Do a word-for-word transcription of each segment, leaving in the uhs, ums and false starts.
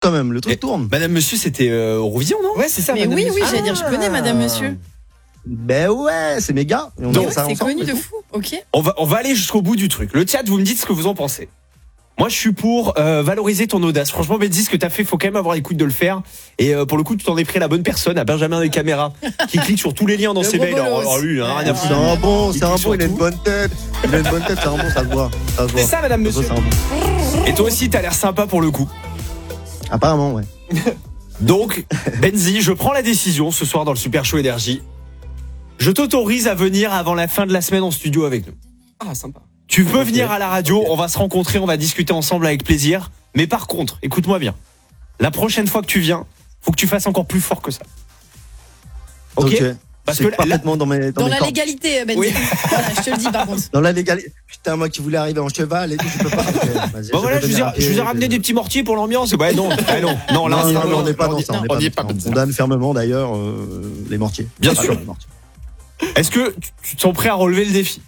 quand même, le truc Et tourne. Madame Monsieur, c'était euh, Eurovision, non? Ouais, c'est ça. Mais Madame oui, Monsieur. oui, j'allais dire, je connais Madame Monsieur. Ben ouais, c'est méga. Et on Donc, a ça C'est ensemble, connu et de tout. fou, ok. On va, on va aller jusqu'au bout du truc. Le chat, vous me dites ce que vous en pensez. Moi, je suis pour euh, valoriser ton audace. Franchement, Benzi, ce que t'as fait, faut quand même avoir les couilles de le faire. Et euh, pour le coup, tu t'en es pris à la bonne personne, à Benjamin des caméras, qui clique sur tous les liens dans Le ses gros mails. bolos. Alors, lui, hein, rien à C'est foutre. un bon, Il c'est un clique bon, sur il a une tout. bonne tête. Il a une bonne tête, c'est un bon, ça se voit. Ça se voit. C'est ça, Madame Ça se Monsieur. voit, c'est un bon. Et toi aussi, t'as l'air sympa pour le coup. Apparemment, ouais. Donc, Benzi, je prends la décision ce soir dans le Super Show Énergie. Je t'autorise à venir avant la fin de la semaine en studio avec nous. Ah, sympa. Tu peux Ok. venir à la radio, on va se rencontrer, on va discuter ensemble avec plaisir. Mais par contre, écoute-moi bien. La prochaine fois que tu viens, faut que tu fasses encore plus fort que ça. Ok, Ok. Parce C'est que là- parfaitement dans mes, dans Dans mes la cordes. légalité, Benzi. Oui. Voilà, je te le dis par contre. Dans la légalité. Putain, moi qui voulais arriver en cheval et tout, je peux pas. Ok, vas-y, Bon voilà, peux je vous, venir ai, à pied, je vous ai ramené je- des petits mortiers pour l'ambiance. Ouais non, ouais, non, non, là, Non, c'est non, vraiment- on n'est pas on dans y- ça. On non, n'est pas on y est dans pas ça. comme On ça. condamne fermement d'ailleurs euh, les mortiers. Bien Pas sûr. les mortiers. Est-ce que tu- tu te sens prêt à relever le défi?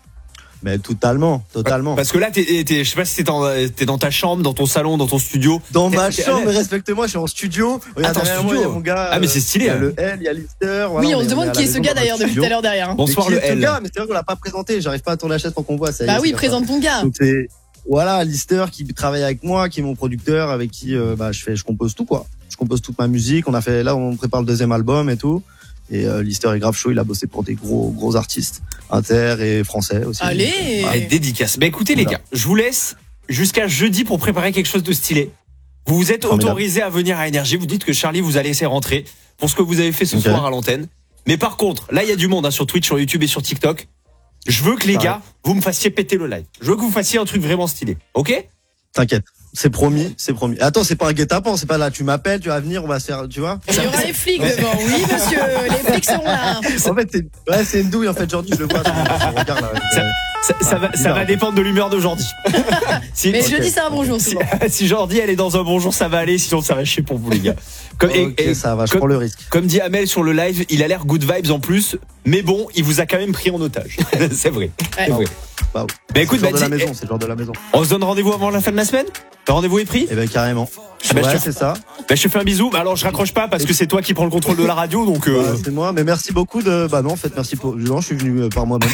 Mais totalement, totalement. Parce que là, t'es, t'es, je sais pas si t'es dans, t'es dans ta chambre, dans ton salon, dans ton studio. Dans ma T'es- t'es- chambre, mais respecte-moi, je suis en studio. Regarde, Attends, derrière moi, studio. il y a mon gars. Ah, mais c'est stylé, Il y a hein. le L, il y a Lister. voilà, Oui, on est- se est demande à qui est la ce maison gars dans d'ailleurs notre depuis tout studio. à l'heure derrière. hein. Bonsoir Mais le qui est ce L. gars, mais c'est vrai qu'on l'a pas présenté. J'arrive pas à tourner la chaise pour qu'on voit. Ça y est, Bah c'est oui, comme ça. présente ton gars. Donc c'est voilà Lister qui travaille avec moi, qui est mon producteur, avec qui euh, bah je fais, je compose tout quoi. Je compose toute ma musique. On a fait là, on prépare le deuxième album et tout. Et euh, Lister est grave chaud. Il a bossé pour des gros gros artistes inter et français aussi. Allez. Ouais, dédicace. Bah écoutez les Voilà. gars, je vous laisse jusqu'à jeudi pour préparer quelque chose de stylé. Vous vous êtes Formidable. autorisé à venir à Énergie. Vous dites que Charlie vous a laissé rentrer pour ce que vous avez fait ce Ok. soir à l'antenne. Mais par contre, là il y a du monde hein, sur Twitch, sur YouTube et sur TikTok. Je veux que les Pareil. gars, vous me fassiez péter le live. Je veux que vous fassiez un truc vraiment stylé. Ok? T'inquiète. C'est promis, c'est promis. Attends, c'est pas un guet-apens, c'est pas là. Tu m'appelles, tu vas venir, on va se faire, tu vois. Il y aura les flics devant. Oui, monsieur, les flics seront là. En fait, c'est ouais, c'est une douille en fait. Jordi, je le vois. sur mon- sur mon regard, là. Ça, ça, ça va, ça bizarre. va dépendre de l'humeur de Jordi. si, Mais si- je dis c'est un bonjour si, souvent. si Jordi elle est dans un bon jour, ça va aller. Sinon, ça va chier pour vous les gars. Comme, et- Ok, et- ça va, je comme- prends le risque. Comme dit Amel sur le live, il a l'air good vibes en plus, mais bon, il vous a quand même pris en otage. C'est vrai. C'est Ouais. vrai. Bah, Mais écoute, c'est le genre bah, de la dis- maison, c'est le genre de la maison. on se donne rendez-vous avant la fin de la semaine. Le rendez-vous est pris. Eh ben carrément. bah, ouais, je te- c'est ça. Bah, je te fais un bisou. Bah, alors je raccroche pas parce que c'est toi qui prends le contrôle de la radio, donc. Euh... Ouais, c'est moi, mais merci beaucoup de. Bah non, en fait, merci pour. Non, je suis venu euh, par moi-même.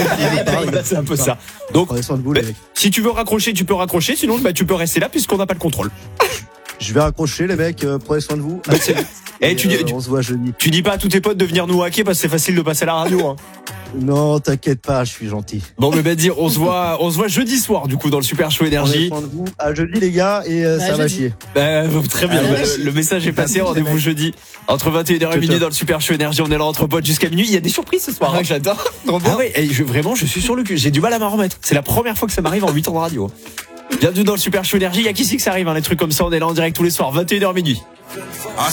bah, c'est un peu ça. Donc, Prenez soin de vous, bah, les mecs. si tu veux raccrocher, tu peux raccrocher. Sinon, bah, tu peux rester là puisqu'on n'a pas le contrôle. Je vais raccrocher, les mecs. euh, Prenez soin de vous. Bah, c'est- Eh, Et, tu dis- euh, tu- on se voit jeudi. Tu dis pas à tous tes potes de venir nous hacker parce que c'est facile de passer à la radio. Hein. Non, t'inquiète pas, je suis gentil. Bon, mais bah, dire, on se voit, on se voit jeudi soir du coup dans le Super Show Prenez Énergie. soin de vous. À jeudi, les gars, et euh, Bah, ça va jeudi. chier. Bah, très bien, Ah, bah, merci. le, le message est passé, rendez-vous jeudi entre vingt et une heures et Ciao, minuit ciao. dans le Super Show Énergie, on est là entre potes jusqu'à minuit, il y a des surprises ce soir. hein. J'adore. Trop Ah bon. ouais, et je, vraiment je suis sur le cul, j'ai du mal à m'en remettre, c'est la première fois que ça m'arrive en huit ans de radio. Bienvenue dans le Super Show Énergie, il y a qui c'est que ça arrive, hein, les trucs comme ça, on est là en direct tous les soirs, vingt et une heures minuit. I